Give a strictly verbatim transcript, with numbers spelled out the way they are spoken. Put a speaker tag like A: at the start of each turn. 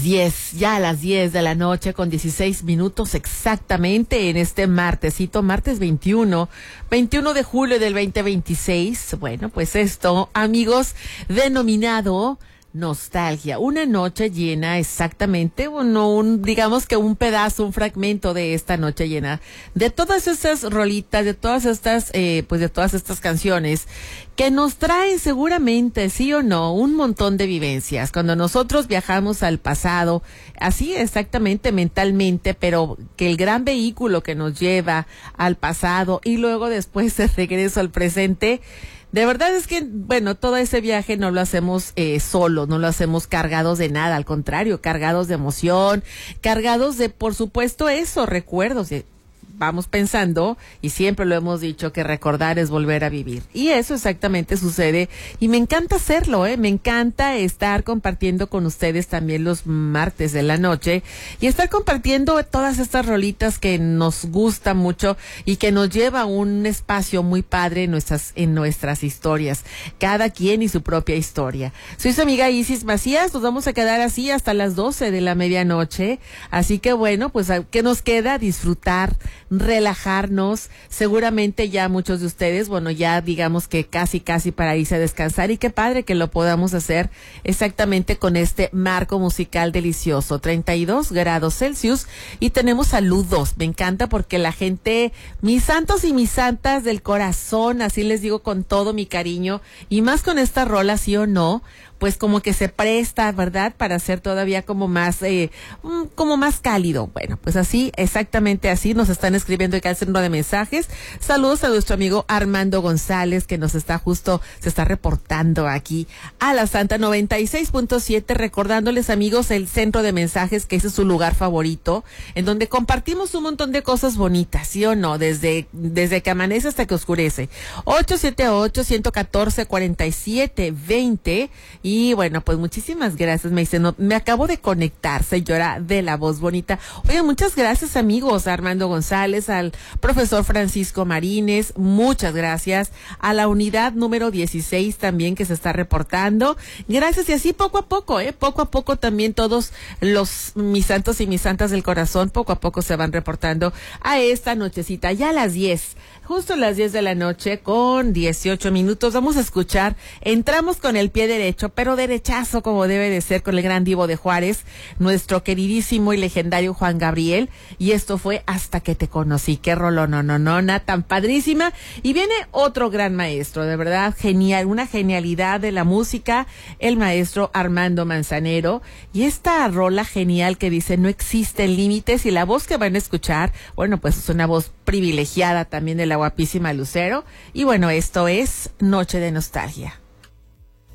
A: diez, ya a las diez de la noche con dieciséis minutos exactamente en este martesito, martes veintiuno, veintiuno de julio del veinte veintiséis. Bueno, pues esto, amigos, denominado nostalgia, una noche llena exactamente, bueno, un, digamos que un pedazo, un fragmento de esta noche llena de todas estas rolitas, de todas estas, eh, pues de todas estas canciones que nos traen seguramente, sí o no, un montón de vivencias. Cuando nosotros viajamos al pasado, así exactamente mentalmente, pero que el gran vehículo que nos lleva al pasado y luego después de regreso al presente, de verdad es que, bueno, todo ese viaje no lo hacemos eh, solo, no lo hacemos cargados de nada, al contrario, cargados de emoción, cargados de, por supuesto, eso, recuerdos de, vamos pensando, y siempre lo hemos dicho, que recordar es volver a vivir. Y eso exactamente sucede, y me encanta hacerlo, ¿eh? Me encanta estar compartiendo con ustedes también los martes de la noche, y estar compartiendo todas estas rolitas que nos gustan mucho, y que nos lleva a un espacio muy padre en nuestras, en nuestras historias. Cada quien y su propia historia. Soy su amiga Isis Macías, nos vamos a quedar así hasta las doce de la medianoche, así que bueno, pues, ¿qué nos queda? Disfrutar, relajarnos. Seguramente ya muchos de ustedes, bueno, ya digamos que casi casi para irse a descansar, y qué padre que lo podamos hacer exactamente con este marco musical delicioso, treinta y dos grados Celsius, y tenemos saludos. Me encanta porque la gente, mis santos y mis santas del corazón, así les digo con todo mi cariño, y más con esta rola, sí o no, pues como que se presta, ¿verdad?, para hacer todavía como más, eh, como más cálido. Bueno, pues así, exactamente así, nos están escribiendo acá al centro de mensajes. Saludos a nuestro amigo Armando González, que nos está justo, se está reportando aquí a la Santa noventa y seis punto siete, recordándoles, amigos, el centro de mensajes, que ese es su lugar favorito, en donde compartimos un montón de cosas bonitas, ¿sí o no?, desde, desde que amanece hasta que oscurece. ocho siete ocho, uno cuatro, cuatro siete dos cero. Y bueno, pues muchísimas gracias. Me dice, no, me acabo de conectar, señora de la voz bonita. Oye, muchas gracias, amigos. A Armando González, al profesor Francisco Marínez, muchas gracias. A la unidad número dieciséis también, que se está reportando. Gracias, y así poco a poco, eh, poco a poco también todos los mis santos y mis santas del corazón, poco a poco se van reportando a esta nochecita. Ya a las diez, justo a las diez de la noche con dieciocho minutos, vamos a escuchar, entramos con el pie derecho, pero derechazo como debe de ser, con el gran divo de Juárez, nuestro queridísimo y legendario Juan Gabriel, y esto fue Hasta que te conocí. Qué rolón, no, no, no, no, tan padrísima. Y viene otro gran maestro, de verdad, genial, una genialidad de la música, el maestro Armando Manzanero, y esta rola genial que dice No existen límites, y la voz que van a escuchar, bueno, pues es una voz privilegiada también de la guapísima Lucero, y bueno, esto es Noche de Nostalgia.